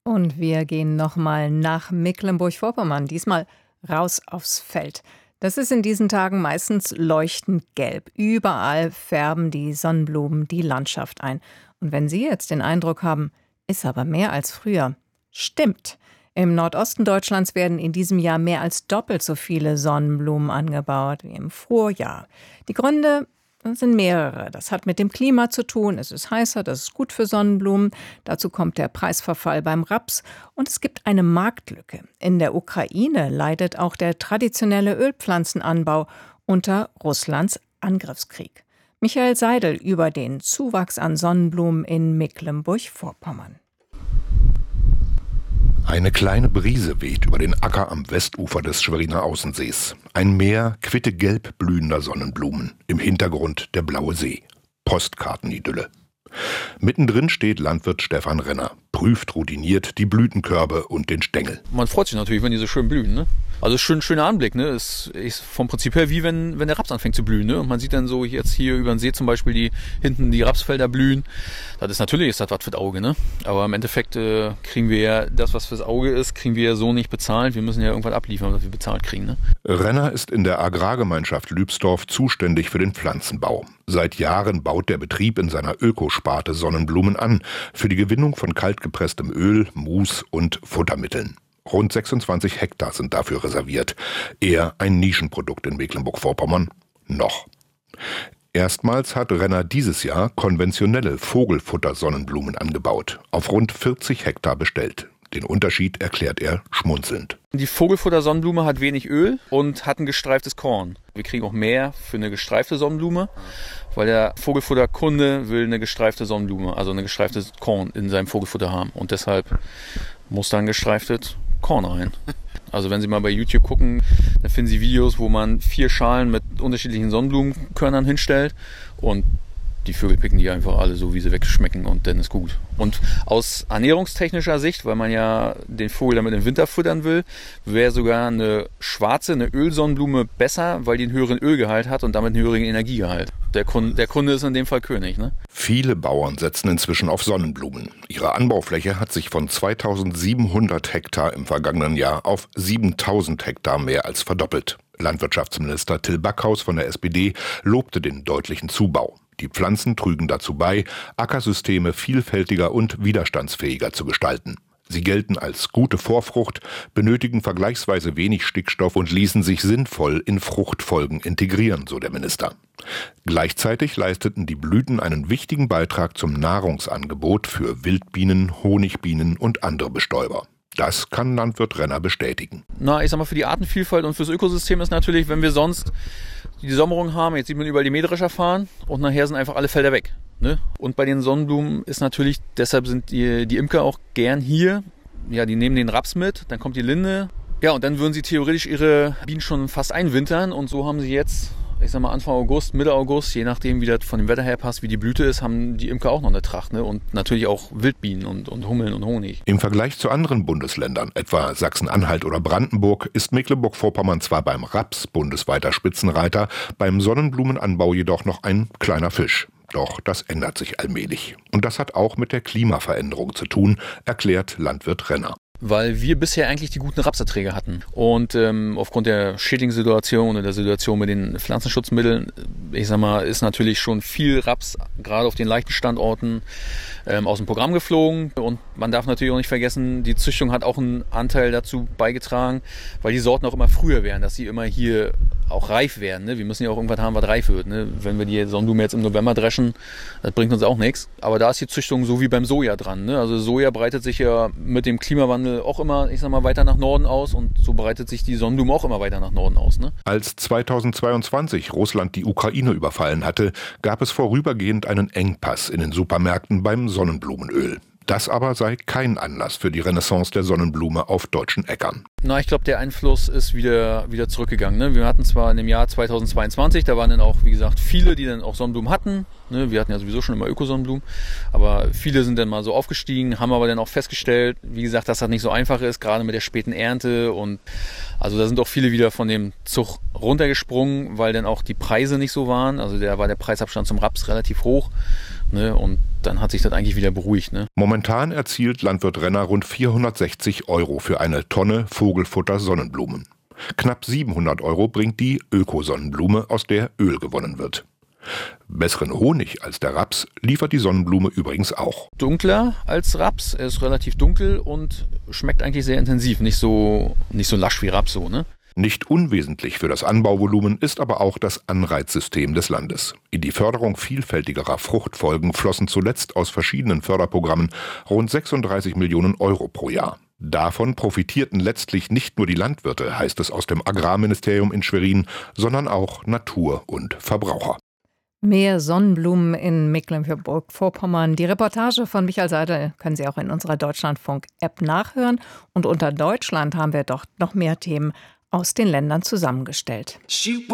Und wir gehen nochmal nach Mecklenburg-Vorpommern, diesmal raus aufs Feld. Das ist in diesen Tagen meistens leuchtend gelb. Überall färben die Sonnenblumen die Landschaft ein. Und wenn Sie jetzt den Eindruck haben, ist aber mehr als früher, stimmt. Im Nordosten Deutschlands werden in diesem Jahr mehr als doppelt so viele Sonnenblumen angebaut wie im Vorjahr. Die Gründe sind mehrere. Das hat mit dem Klima zu tun. Es ist heißer, das ist gut für Sonnenblumen. Dazu kommt der Preisverfall beim Raps. Und es gibt eine Marktlücke. In der Ukraine leidet auch der traditionelle Ölpflanzenanbau unter Russlands Angriffskrieg. Michael Seidel über den Zuwachs an Sonnenblumen in Mecklenburg-Vorpommern. Eine kleine Brise weht über den Acker am Westufer des Schweriner Außensees. Ein Meer quittegelb blühender Sonnenblumen. Im Hintergrund der blaue See. Postkartenidylle. Mittendrin steht Landwirt Stefan Renner, prüft routiniert die Blütenkörbe und den Stängel. Man freut sich natürlich, wenn die so schön blühen, ne? Also schöner Anblick, ne? Ist vom Prinzip her wie wenn der Raps anfängt zu blühen, ne? Und man sieht dann so jetzt hier über den See zum Beispiel hinten die Rapsfelder blühen. Das ist natürlich was fürs Auge, ne? Aber im Endeffekt kriegen wir ja das, was fürs Auge ist, kriegen wir ja so nicht bezahlt. Wir müssen ja irgendwas abliefern, was wir bezahlt kriegen, ne? Renner ist in der Agrargemeinschaft Lübsdorf zuständig für den Pflanzenbau. Seit Jahren baut der Betrieb in seiner Ökosparte Sonnenblumen an, für die Gewinnung von kaltgepresstem Öl, Mus und Futtermitteln. Rund 26 Hektar sind dafür reserviert. Eher ein Nischenprodukt in Mecklenburg-Vorpommern. Noch. Erstmals hat Renner dieses Jahr konventionelle Vogelfutter-Sonnenblumen angebaut. Auf rund 40 Hektar bestellt. Den Unterschied erklärt er schmunzelnd. Die Vogelfutter-Sonnenblume hat wenig Öl und hat ein gestreiftes Korn. Wir kriegen auch mehr für eine gestreifte Sonnenblume, weil der Vogelfutterkunde will eine gestreifte Sonnenblume, also ein gestreiftes Korn in seinem Vogelfutter haben. Und deshalb muss da ein gestreiftes Korn rein. Also wenn Sie mal bei YouTube gucken, dann finden Sie Videos, wo man 4 Schalen mit unterschiedlichen Sonnenblumenkörnern hinstellt und die Vögel picken die einfach alle so, wie sie wegschmecken und dann ist gut. Und aus ernährungstechnischer Sicht, weil man ja den Vogel damit im Winter füttern will, wäre sogar eine Ölsonnenblume besser, weil die einen höheren Ölgehalt hat und damit einen höheren Energiegehalt. Der Kunde ist in dem Fall König, ne? Viele Bauern setzen inzwischen auf Sonnenblumen. Ihre Anbaufläche hat sich von 2700 Hektar im vergangenen Jahr auf 7000 Hektar mehr als verdoppelt. Landwirtschaftsminister Till Backhaus von der SPD lobte den deutlichen Zubau. Die Pflanzen trügen dazu bei, Ackersysteme vielfältiger und widerstandsfähiger zu gestalten. Sie gelten als gute Vorfrucht, benötigen vergleichsweise wenig Stickstoff und ließen sich sinnvoll in Fruchtfolgen integrieren, so der Minister. Gleichzeitig leisteten die Blüten einen wichtigen Beitrag zum Nahrungsangebot für Wildbienen, Honigbienen und andere Bestäuber. Das kann Landwirt Renner bestätigen. Ich sag mal, für die Artenvielfalt und fürs Ökosystem ist natürlich, wenn wir sonst die Sommerung haben, jetzt sieht man überall die Mähdrescher fahren und nachher sind einfach alle Felder weg. Ne? Und bei den Sonnenblumen ist natürlich, deshalb sind die Imker auch gern hier. Ja, die nehmen den Raps mit, dann kommt die Linde. Ja, und dann würden sie theoretisch ihre Bienen schon fast einwintern und so haben sie jetzt, ich sag mal Anfang August, Mitte August, je nachdem wie das von dem Wetter her passt, wie die Blüte ist, haben die Imker auch noch eine Tracht, ne? Und natürlich auch Wildbienen und Hummeln und Honig. Im Vergleich zu anderen Bundesländern, etwa Sachsen-Anhalt oder Brandenburg, ist Mecklenburg-Vorpommern zwar beim Raps bundesweiter Spitzenreiter, beim Sonnenblumenanbau jedoch noch ein kleiner Fisch. Doch das ändert sich allmählich. Und das hat auch mit der Klimaveränderung zu tun, erklärt Landwirt Renner. Weil wir bisher eigentlich die guten Rapserträge hatten. Und aufgrund der Schädlingssituation und der Situation mit den Pflanzenschutzmitteln, ich sag mal, ist natürlich schon viel Raps, gerade auf den leichten Standorten, aus dem Programm geflogen. Und man darf natürlich auch nicht vergessen, die Züchtung hat auch einen Anteil dazu beigetragen, weil die Sorten auch immer früher werden, dass sie immer hier auch reif werden. Ne? Wir müssen ja auch irgendwas haben, was reif wird. Ne? Wenn wir die Sonnenblume jetzt im November dreschen, das bringt uns auch nichts. Aber da ist die Züchtung so wie beim Soja dran. Ne? Also Soja breitet sich ja mit dem Klimawandel auch immer, ich sag mal, weiter nach Norden aus und so breitet sich die Sonnenblume auch immer weiter nach Norden aus. Ne? Als 2022 Russland die Ukraine überfallen hatte, gab es vorübergehend einen Engpass in den Supermärkten beim Sonnenblumenöl. Das aber sei kein Anlass für die Renaissance der Sonnenblume auf deutschen Äckern. Ich glaube, der Einfluss ist wieder zurückgegangen. Ne? Wir hatten zwar in dem Jahr 2022, da waren dann auch, wie gesagt, viele, die dann auch Sonnenblumen hatten. Ne? Wir hatten ja sowieso schon immer Ökosonnenblumen. Aber viele sind dann mal so aufgestiegen, haben aber dann auch festgestellt, wie gesagt, dass das nicht so einfach ist, gerade mit der späten Ernte. Und also da sind auch viele wieder von dem Zug runtergesprungen, weil dann auch die Preise nicht so waren. Also da war der Preisabstand zum Raps relativ hoch. Ne? Und dann hat sich das eigentlich wieder beruhigt. Ne? Momentan erzielt Landwirt Renner rund 460 € für eine Tonne Vogelfutter-Sonnenblumen. Knapp 700 € bringt die Öko-Sonnenblume, aus der Öl gewonnen wird. Besseren Honig als der Raps liefert die Sonnenblume übrigens auch. Dunkler als Raps, er ist relativ dunkel und schmeckt eigentlich sehr intensiv, nicht so lasch wie Raps so, ne? Nicht unwesentlich für das Anbauvolumen ist aber auch das Anreizsystem des Landes. In die Förderung vielfältigerer Fruchtfolgen flossen zuletzt aus verschiedenen Förderprogrammen rund 36 Millionen € pro Jahr. Davon profitierten letztlich nicht nur die Landwirte, heißt es aus dem Agrarministerium in Schwerin, sondern auch Natur und Verbraucher. Mehr Sonnenblumen in Mecklenburg-Vorpommern. Die Reportage von Michael Seidel können Sie auch in unserer Deutschlandfunk-App nachhören. Und unter Deutschland haben wir doch noch mehr Themen aus den Ländern zusammengestellt.